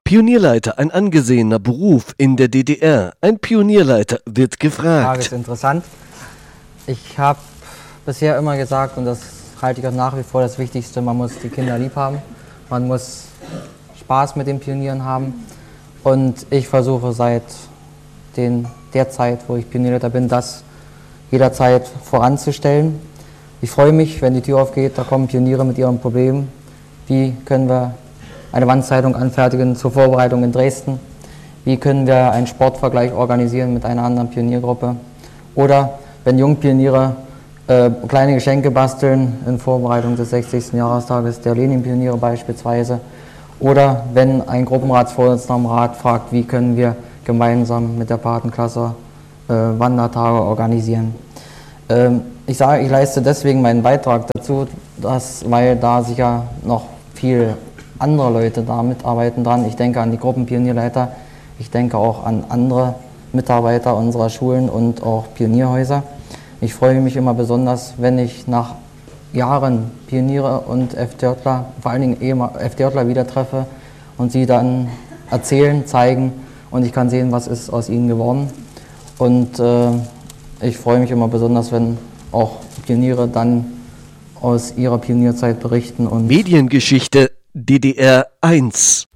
Pionierleiter, ein angesehener Beruf in der DDR. Ein Pionierleiter wird Die Frage gefragt. ist interessant. Ich habe bisher immer gesagt, und das halte ich auch nach wie vor das Wichtigste, man muss die Kinder lieb haben, man muss Spaß mit den Pionieren haben. Und ich versuche seit der Zeit, wo ich Pionierleiter bin, das jederzeit voranzustellen. Ich freue mich, wenn die Tür aufgeht, da kommen Pioniere mit ihren Problemen. Wie können wir eine Wandzeitung anfertigen zur Vorbereitung in Dresden? Wie können wir einen Sportvergleich organisieren mit einer anderen Pioniergruppe? Oder wenn Jungpioniere kleine Geschenke basteln in Vorbereitung des 60. Jahrestages der Lenin-Pioniere beispielsweise. Oder wenn ein Gruppenratsvorsitzender am Rat fragt, wie können wir gemeinsam mit der Patenklasse Wandertage organisieren. Ich sage, ich leiste deswegen meinen Beitrag dazu, weil da sicher noch viel andere Leute da mitarbeiten dran. Ich denke an die Gruppenpionierleiter, ich denke auch an andere Mitarbeiter unserer Schulen und auch Pionierhäuser. Ich freue mich immer besonders, wenn ich nach Jahren Pioniere und FDJler, vor allen Dingen FDJler wieder treffe und sie dann erzählen, zeigen und ich kann sehen, was ist aus ihnen geworden. Und ich freue mich immer besonders, wenn auch Pioniere dann aus ihrer Pionierzeit berichten. Und Mediengeschichte DDR 1.